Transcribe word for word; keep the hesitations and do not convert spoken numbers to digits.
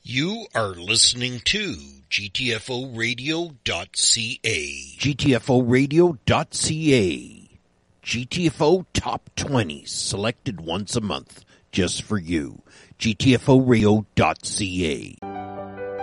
You are listening to G T F O radio dot C A. G T F O radio dot C A. G T F O Top twenty, selected once a month, just for you. G T F O radio dot C A.